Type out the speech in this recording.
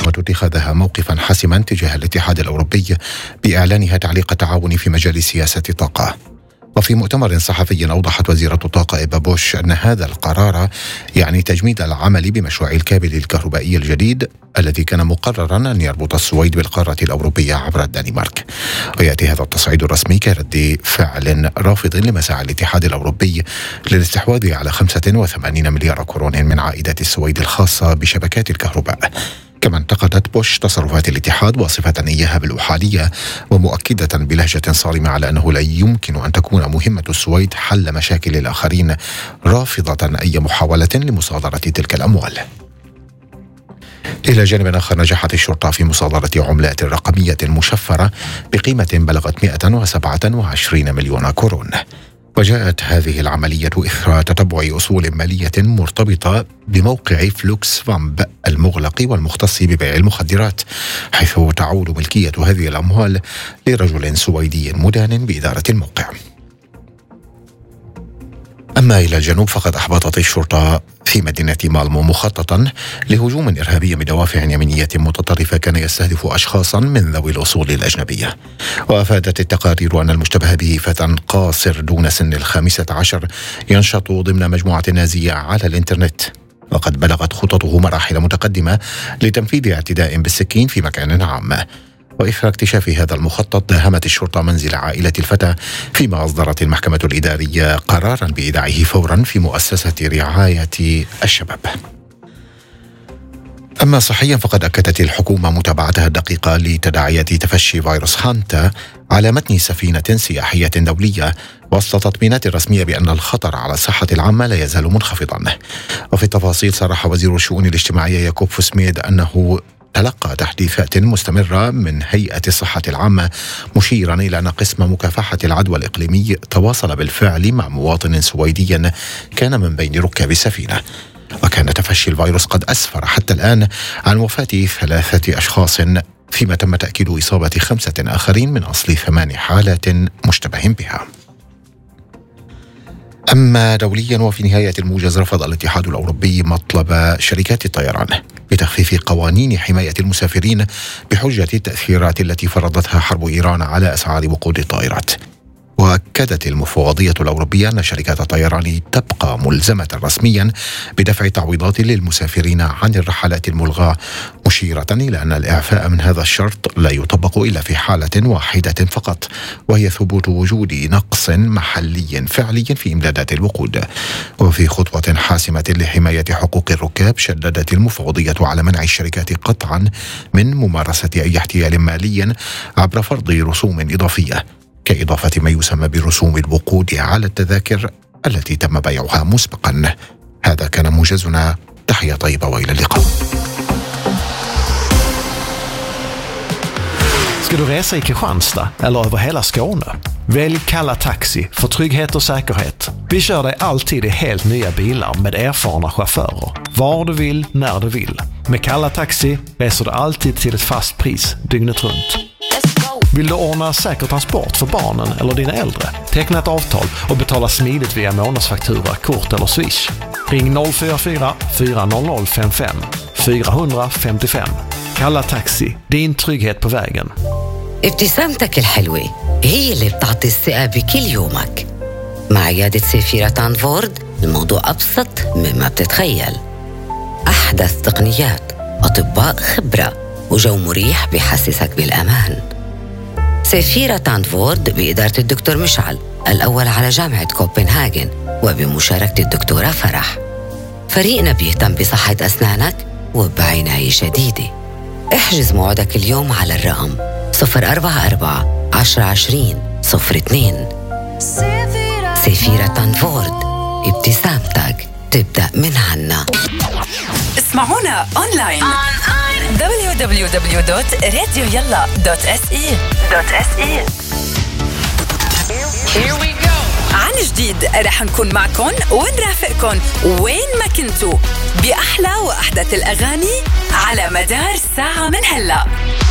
الحكومة اتخاذها موقفا حاسما تجاه الاتحاد الأوروبي بإعلانها تعليق التعاون في مجال سياسة الطاقة. وفي مؤتمر صحفي أوضحت وزيرة الطاقة إيفا بوش أن هذا القرار يعني تجميد العمل بمشروع الكابل الكهربائي الجديد الذي كان مقررا أن يربط السويد بالقارة الأوروبية عبر الدنمارك. ويأتي هذا التصعيد الرسمي كرد فعل رافض لمساعي الاتحاد الأوروبي للاستحواذ على 85 مليار كرون من عائدات السويد الخاصة بشبكات الكهرباء. كما انتقدت بوش تصرفات الاتحاد واصفة إياها بالأحادية، ومؤكدة بلهجة صارمة على أنه لا يمكن أن تكون مهمة السويد حل مشاكل الآخرين، رافضة أي محاولة لمصادرة تلك الأموال. إلى جانب آخر، نجحت الشرطة في مصادرة عملات رقمية مشفرة بقيمة بلغت 127 مليون كرون. وجاءت هذه العملية إثر تتبع أصول مالية مرتبطة بموقع فلوكس فامب المغلق والمختص ببيع المخدرات، حيث تعود ملكية هذه الأموال لرجل سويدي مدان بإدارة الموقع. أما إلى الجنوب، فقد أحبطت الشرطة في مدينة مالمو مخططا لهجوم إرهابي بدوافع يمينية متطرفة كان يستهدف أشخاصا من ذوي الأصول الأجنبية. وأفادت التقارير أن المشتبه به فتى قاصر دون سن 15 ينشط ضمن مجموعة نازية على الإنترنت، وقد بلغت خططه مراحل متقدمة لتنفيذ اعتداء بالسكين في مكان عام. وإثر اكتشاف هذا المخطط، داهمت الشرطة منزل عائلة الفتى، فيما أصدرت المحكمة الإدارية قرارا بإيداعه فورا في مؤسسة رعاية الشباب. أما صحيا، فقد أكدت الحكومة متابعتها الدقيقة لتداعيات تفشي فيروس هانتا على متن سفينة سياحية دولية، وسط تطمينات الرسمية بأن الخطر على الصحة العامة لا يزال منخفضا. وفي التفاصيل، صرح وزير الشؤون الاجتماعية ياكوب فوسميد أنه تلقى تحديثات مستمرة من هيئة الصحة العامة، مشيرا إلى أن قسم مكافحة العدوى الإقليمي تواصل بالفعل مع مواطن سويدي كان من بين ركاب السفينة. وكان تفشي الفيروس قد أسفر حتى الآن عن وفاة 3 أشخاص، فيما تم تأكيد إصابة 5 آخرين من أصل 8 حالات مشتبه بها. أما دوليا، وفي نهاية الموجز، رفض الاتحاد الأوروبي مطلب شركات الطيران بتخفيف قوانين حماية المسافرين بحجة التأثيرات التي فرضتها حرب إيران على أسعار وقود الطائرات. وأكدت المفوضية الأوروبية أن شركات الطيران تبقى ملزمة رسميا بدفع تعويضات للمسافرين عن الرحلات الملغاة، مشيرة إلى أن الإعفاء من هذا الشرط لا يطبق إلا في حالة واحدة فقط، وهي ثبوت وجود نقص محلي فعلي في إمدادات الوقود. وفي خطوة حاسمة لحماية حقوق الركاب، شددت المفوضية على منع الشركات قطعا من ممارسة أي احتيال مالي عبر فرض رسوم إضافية، كإضافة ما يسمى برسوم الوقود على التذاكر التي تم بيعها مسبقا. هذا كان موجزنا. تحية طيبة وإلى اللقاء. Ska du resa i Kristianstad eller över hela Skåne? Välj Kalla Taxi för trygghet och säkerhet. Vi kör dig alltid i helt nya bilar med erfarna chaufförer. Var du vill, när du vill. Med Kalla Taxi reser du alltid till ett fast pris dygnet runt. Vill du ordna säker transport för barnen eller dina äldre? Teckna ett avtal och betala smidigt via månadsfaktura, kort eller swish. Ring 044 400 55 455. Kalla Taxi, din trygghet på vägen. ابتسامتك الحلوة هي اللي بتعطي الثقة بكل يومك. مع عيادة سيفيرة تانفورد الموضوع أبسط مما بتتخيل. أحدث تقنيات، أطباء خبرة، وجو مريح بيحسسك بالأمان. سيفيرة تانفورد بإدارة الدكتور مشعل، الأول على جامعة كوبنهاجن، وبمشاركة الدكتورة فرح. فريقنا بيهتم بصحة أسنانك وبعناية شديدة. احجز موعدك اليوم على الرقم 044 1020 02. سيفيرة تانفورد، ابتسامتك تبدأ من عنا. اسمعونا أونلاين www.radioyalla.se. Here we go. عن جديد رح نكون معكم ونرافقكم وين ما كنتوا بأحلى وأحدث الأغاني على مدار ساعة من هلأ.